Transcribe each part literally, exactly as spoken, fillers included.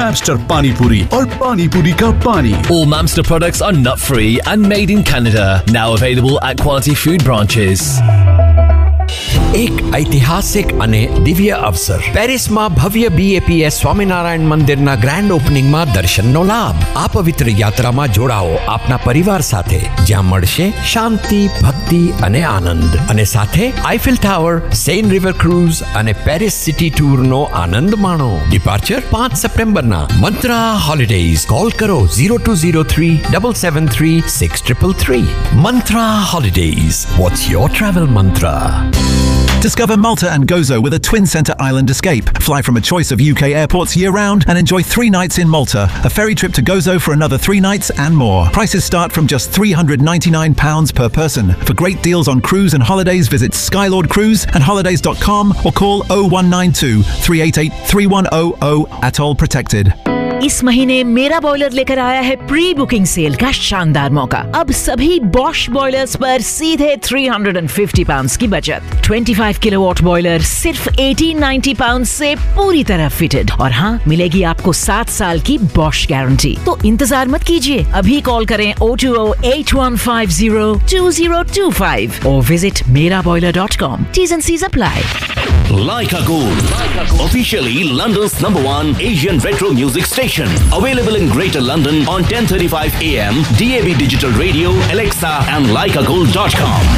Mamster Pani Puri और Pani Puri का पानी। All Mamster products are nut-free and made in Canada. Now available at quality food branches. એક ઐતિહાસિક અને દિવ્ય અવસર પેરિસમાં ભવ્ય બીએપીએસ સ્વામિનારાયણ મંદિરના ગ્રાન્ડ ઓપનિંગમાં દર્શનનો લાભ. આ પવિત્ર યાત્રામાં જોડાઓ આપના પરિવાર સાથે, જ્યાં મળશે શાંતિ, ભક્તિ અને આનંદ. અને સાથે Eiffel tower, Sen river cruise અને પેરિસ સિટી ટૂરનો આનંદ માણો. ડિપાર્ચર પાંચ સપ્ટેમ્બરના. મંત્રા હોલિડેઝ. કોલ કરો zero two zero three seven seven three six triple three. મંત્રા holidays. What's your travel મંત્ર? Discover Malta and Gozo with a twin centre island escape. Fly from a choice of U K airports year-round and enjoy three nights in Malta. A ferry trip to Gozo for another three nights and more. Prices start from just three hundred ninety-nine pounds per person. For great deals on cruise and holidays, visit Skylord Cruise and holidays dot com or call oh one nine two, three eight eight, three one oh oh. Atoll protected. इस महीने मेरा boiler लेकर आया है pre booking cell का शानदार मौका. अब सभी बॉश बॉयलर्स पर सीधे तीन सौ पचास पाउंड्स की बचत. पच्चीस किलोवाट बॉयलर सिर्फ अठारह सौ नब्बे पाउंड्स से पूरी तरह फिटेड. और हाँ, मिलेगी आपको सात साल की बॉश गारंटी. तो इंतजार मत कीजिए, अभी कॉल करें oh two oh, eight one five oh, two oh two five और विजिट मेरा boiler dot com. T's and C's apply. Leica Gold, officially London's number one Asian retro music station. Available in Greater London on ten thirty-five A M, D A B Digital Radio, Alexa and leica gold dot com.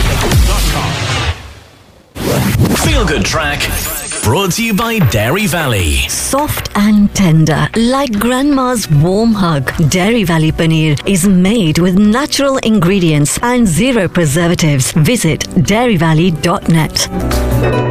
Feel Good Track, brought to you by Dairy Valley. Soft and tender, like grandma's warm hug. Dairy Valley Paneer is made with natural ingredients and zero preservatives. Visit dairy valley dot net.